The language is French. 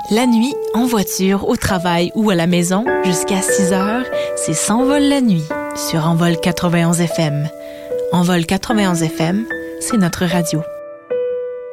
La nuit, en voiture, au travail ou à la maison, jusqu'à 6 heures, c'est S'envole la nuit sur Envol 91 FM. Envol 91 FM, c'est notre radio.